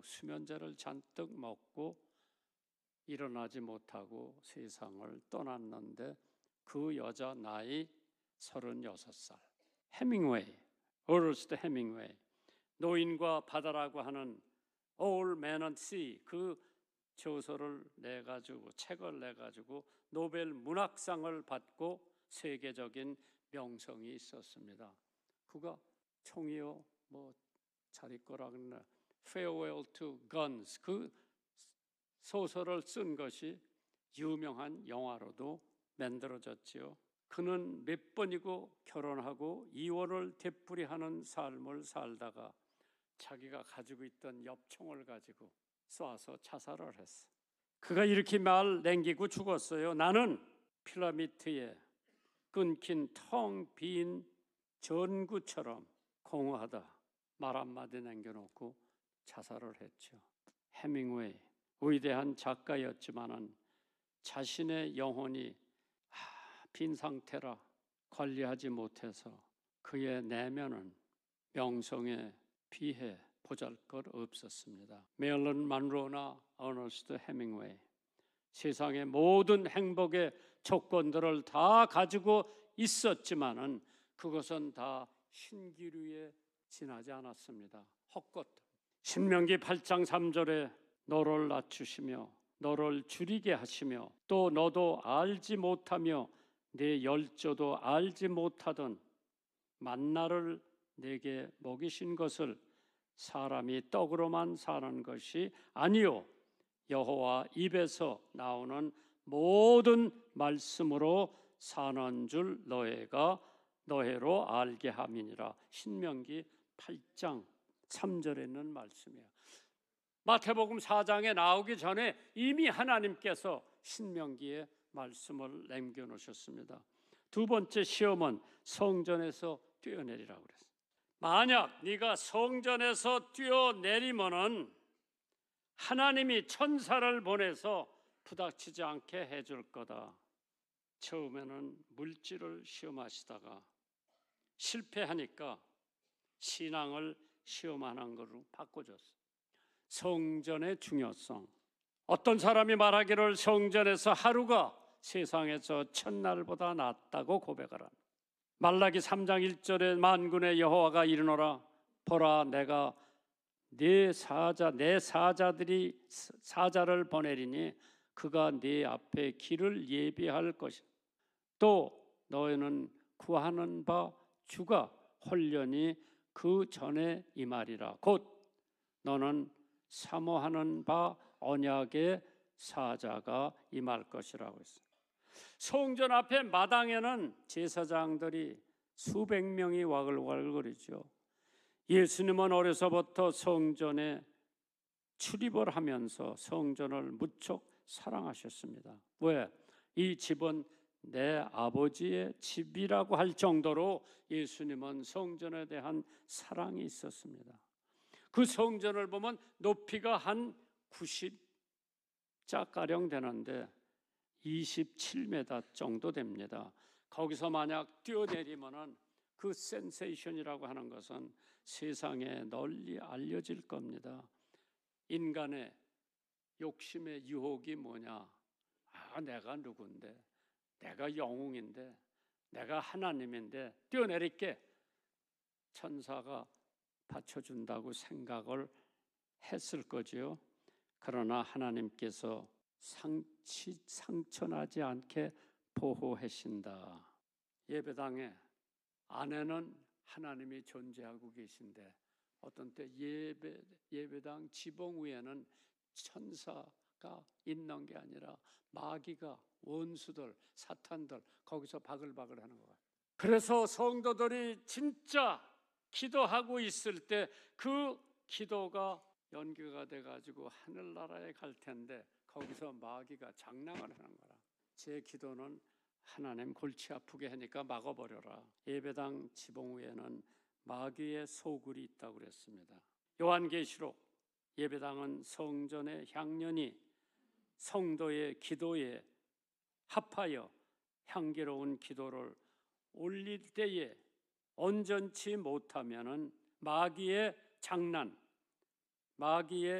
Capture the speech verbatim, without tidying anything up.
저녁 수면제를 잔뜩 먹고 일어나지 못하고 세상을 떠났는데 그 여자 나이 서른여섯 살. 해밍웨이, 어르스트 해밍웨이, 노인과 바다라고 하는 All Men and Sea, 그 저서를 내가지고 책을 내가지고 노벨 문학상을 받고 세계적인 명성이 있었습니다. 그가 총이요 뭐 자리 거라 그러나 Farewell to Guns, 그 소설을 쓴 것이 유명한 영화로도 만들어졌지요. 그는 몇 번이고 결혼하고 이혼을 되풀이하는 삶을 살다가 자기가 가지고 있던 엽총을 가지고 쏴서 자살을 했어. 그가 이렇게 말 남기고 죽었어요. 나는 피라미드에 끊긴 텅 빈 전구처럼 공허하다. 말 한마디 남겨놓고 자살을 했죠. 해밍웨이, 위대한 작가였지만은 자신의 영혼이 빈 상태라 관리하지 못해서 그의 내면은 명성에 비해 보잘것 없었습니다. 메릴린 먼로나 어너스트 해밍웨이, 세상의 모든 행복의 조건들을 다 가지고 있었지만은 그것은 다 신기루에 지나지 않았습니다. 헛것. 신명기 팔 장 삼 절에 너를 낮추시며 너를 줄이게 하시며 또 너도 알지 못하며 내 열조도 알지 못하던 만나를 내게 먹이신 것을 사람이 떡으로만 사는 것이 아니요 여호와 입에서 나오는 모든 말씀으로 사는 줄 너희가 너희로 알게 함이니라. 신명기 팔 장 삼 절에 있는 말씀이에요. 마태복음 사 장에 나오기 전에 이미 하나님께서 신명기에 말씀을 남겨놓으셨습니다. 두 번째 시험은 성전에서 뛰어내리라고 그랬어요. 만약 네가 성전에서 뛰어내리면은 하나님이 천사를 보내서 부닥치지 않게 해줄 거다. 처음에는 물질을 시험하시다가 실패하니까 신앙을 시험하는 걸로 바꿔줬어요. 성전의 중요성. 어떤 사람이 말하기를 성전에서 하루가 세상에서 첫날보다 낫다고 고백을 합니다. 말라기 삼 장 일 절에 만군의 여호와가 이르노라 보라 내가 네 사자 내 사자들이 사자를 보내리니 그가 네 앞에 길을 예비할 것이다. 또 너희는 구하는 바 주가 홀련히 그 전에 임하리라. 곧 너는 사모하는 바 언약의 사자가 임할 것이라고 했어요. 성전 앞에 마당에는 제사장들이 수백 명이 와글와글거리죠. 예수님은 어려서부터 성전에 출입을 하면서 성전을 무척 사랑하셨습니다. 왜? 이 집은 내 아버지의 집이라고 할 정도로 예수님은 성전에 대한 사랑이 있었습니다. 그 성전을 보면 높이가 한 구십 자가량 되는데 이십칠 미터 정도 됩니다. 거기서 만약 뛰어내리면은 그 센세이션이라고 하는 것은 세상에 널리 알려질 겁니다. 인간의 욕심의 유혹이 뭐냐? 아, 내가 누군데? 내가 영웅인데? 내가 하나님인데? 뛰어내릴게. 천사가 받쳐준다고 생각을 했을 거지요. 그러나 하나님께서 상치, 상처나지 않게 보호하신다. 예배당에 안에는 하나님이 존재하고 계신데 어떤 때 예배, 예배당 지붕 위에는 천사가 있는 게 아니라 마귀가 원수들, 사탄들 거기서 바글바글 하는 거예요. 그래서 성도들이 진짜 기도하고 있을 때 그 기도가 연계가 돼가지고 하늘나라에 갈 텐데 거기서 마귀가 장난을 하는 거라. 제 기도는 하나님 골치 아프게 하니까 막아버려라. 예배당 지붕 위에는 마귀의 소굴이 있다고 그랬습니다. 요한계시록 예배당은 성전의 향연이 성도의 기도에 합하여 향기로운 기도를 올릴 때에 온전치 못하면은 마귀의 장난, 마귀의